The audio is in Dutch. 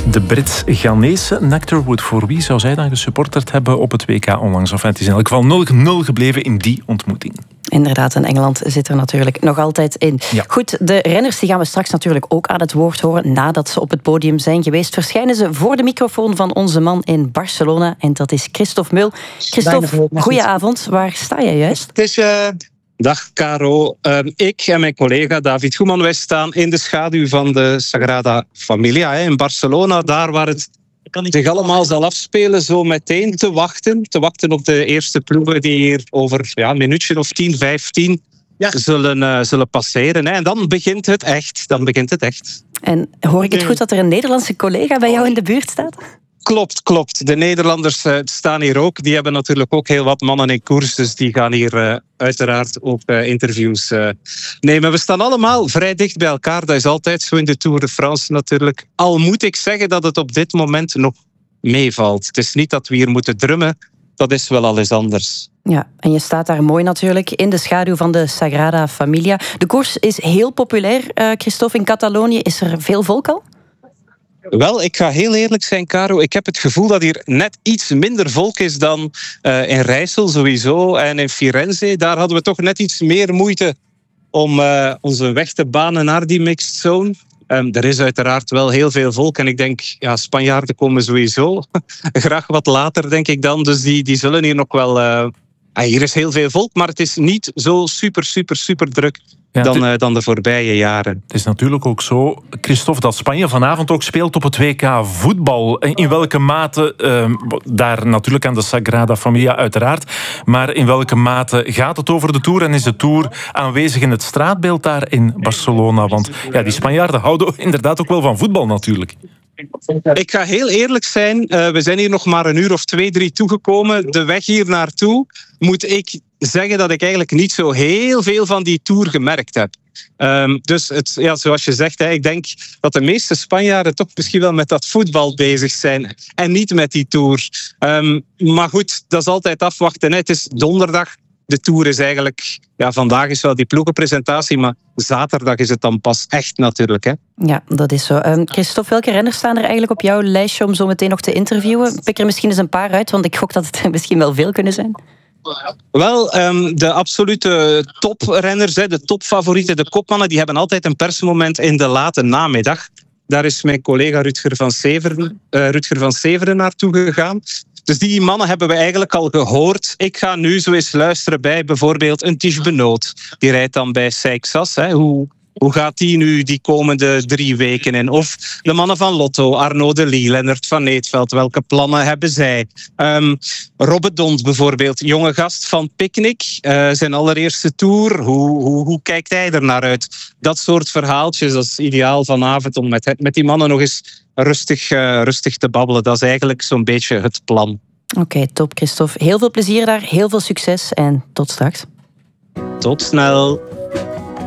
De Brits-Ghanese Nectar Wood. Voor wie zou zij dan gesupporterd hebben op het WK onlangs? Enfin, het is in elk geval 0-0 gebleven in die ontmoeting. Inderdaad, en Engeland zit er natuurlijk nog altijd in. Ja. Goed, de renners die gaan we straks natuurlijk ook aan het woord horen. Nadat ze op het podium zijn geweest, verschijnen ze voor de microfoon van onze man in Barcelona. En dat is Christophe Meul. Christophe, goedenavond. Waar sta jij juist? Het is... Dag Caro. Ik en mijn collega David Goeman, wij staan in de schaduw van de Sagrada Familia in Barcelona. Daar waar het zich allemaal zal afspelen, zo meteen te wachten op de eerste ploegen die hier over een minuutje of 10, 15 zullen passeren. En dan begint het echt. En hoor ik het goed dat er een Nederlandse collega bij jou in de buurt staat? Klopt. De Nederlanders staan hier ook. Die hebben natuurlijk ook heel wat mannen in koers. Dus die gaan hier uiteraard ook interviews nemen. We staan allemaal vrij dicht bij elkaar. Dat is altijd zo in de Tour de France natuurlijk. Al moet ik zeggen dat het op dit moment nog meevalt. Het is niet dat we hier moeten drummen. Dat is wel al eens anders. Ja, en je staat daar mooi natuurlijk in de schaduw van de Sagrada Familia. De koers is heel populair, Christophe, in Catalonië. Is er veel volk al? Wel, ik ga heel eerlijk zijn, Caro. Ik heb het gevoel dat hier net iets minder volk is dan in Rijssel sowieso. En in Firenze, daar hadden we toch net iets meer moeite om onze weg te banen naar die mixed zone. Er is uiteraard wel heel veel volk. En ik denk, Spanjaarden komen sowieso graag wat later, denk ik dan. Dus die zullen hier nog wel... hier is heel veel volk, maar het is niet zo super druk dan de voorbije jaren. Het is natuurlijk ook zo, Christophe, dat Spanje vanavond ook speelt op het WK voetbal. In welke mate, daar natuurlijk aan de Sagrada Familia uiteraard, maar in welke mate gaat het over de Tour en is de Tour aanwezig in het straatbeeld daar in Barcelona? Want die Spanjaarden houden inderdaad ook wel van voetbal natuurlijk. Ik ga heel eerlijk zijn, we zijn hier nog maar een uur of 2, 3 toegekomen. De weg hier naartoe moet ik zeggen dat ik eigenlijk niet zo heel veel van die Tour gemerkt heb. Dus zoals je zegt, ik denk dat de meeste Spanjaarden toch misschien wel met dat voetbal bezig zijn en niet met die Tour. Maar goed, dat is altijd afwachten. Het is donderdag. De Tour is eigenlijk... vandaag is wel die ploegenpresentatie, maar zaterdag is het dan pas echt natuurlijk. Hè? Ja, dat is zo. Christophe, welke renners staan er eigenlijk op jouw lijstje om zo meteen nog te interviewen? Pik er misschien eens een paar uit, want ik gok dat het misschien wel veel kunnen zijn. Wel, de absolute toprenners, de topfavorieten, de kopmannen, die hebben altijd een persmoment in de late namiddag. Daar is mijn collega Rutger van Severen naartoe gegaan. Dus die mannen hebben we eigenlijk al gehoord. Ik ga nu zo eens luisteren bij bijvoorbeeld een Tish Benoot. Die rijdt dan bij Seixas. Hoe gaat die nu die komende 3 weken in? Of de mannen van Lotto, Arnaud Delis, Lennart van Eetveld. Welke plannen hebben zij? Robbe Dont bijvoorbeeld, jonge gast van Picnic. Zijn allereerste Tour. Hoe kijkt hij er naar uit? Dat soort verhaaltjes, dat is ideaal vanavond om met die mannen nog eens rustig te babbelen. Dat is eigenlijk zo'n beetje het plan. Oké, top Christophe. Heel veel plezier daar, heel veel succes en tot straks. Tot snel.